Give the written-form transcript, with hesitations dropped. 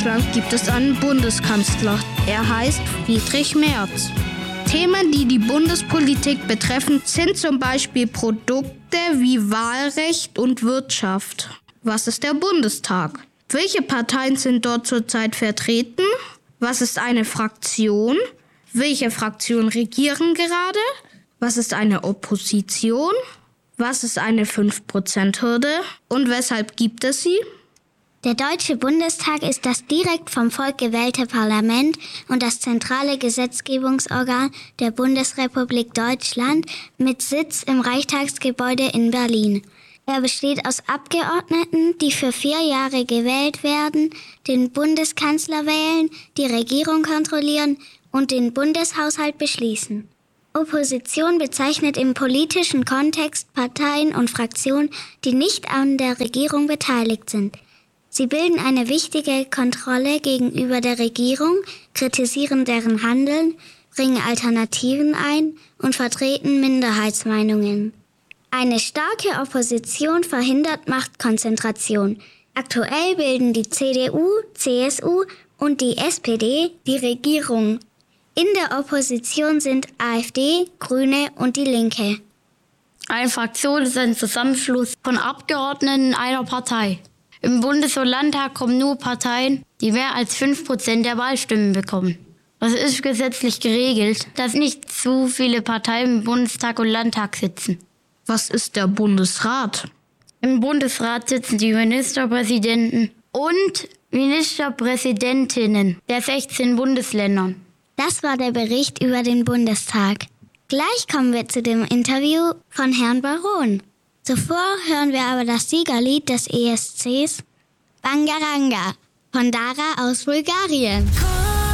Deutschland gibt es einen Bundeskanzler. Er heißt Friedrich Merz. Themen, die die Bundespolitik betreffen, sind zum Beispiel Produkte wie Wahlrecht und Wirtschaft. Was ist der Bundestag? Welche Parteien sind dort zurzeit vertreten? Was ist eine Fraktion? Welche Fraktionen regieren gerade? Was ist eine Opposition? Was ist eine 5%-Hürde? Und weshalb gibt es sie? Der Deutsche Bundestag ist das direkt vom Volk gewählte Parlament und das zentrale Gesetzgebungsorgan der Bundesrepublik Deutschland mit Sitz im Reichstagsgebäude in Berlin. Er besteht aus Abgeordneten, die für 4 Jahre gewählt werden, den Bundeskanzler wählen, die Regierung kontrollieren und den Bundeshaushalt beschließen. Opposition bezeichnet im politischen Kontext Parteien und Fraktionen, die nicht an der Regierung beteiligt sind. Sie bilden eine wichtige Kontrolle gegenüber der Regierung, kritisieren deren Handeln, bringen Alternativen ein und vertreten Minderheitsmeinungen. Eine starke Opposition verhindert Machtkonzentration. Aktuell bilden die CDU, CSU und die SPD die Regierung. In der Opposition sind AfD, Grüne und die Linke. Eine Fraktion ist ein Zusammenschluss von Abgeordneten einer Partei. Im Bundes- und Landtag kommen nur Parteien, die mehr als 5% der Wahlstimmen bekommen. Es ist gesetzlich geregelt, dass nicht zu viele Parteien im Bundestag und Landtag sitzen. Was ist der Bundesrat? Im Bundesrat sitzen die Ministerpräsidenten und Ministerpräsidentinnen der 16 Bundesländern. Das war der Bericht über den Bundestag. Gleich kommen wir zu dem Interview von Herrn Baron. Zuvor hören wir aber das Siegerlied des ESCs Bangaranga von Dara aus Bulgarien.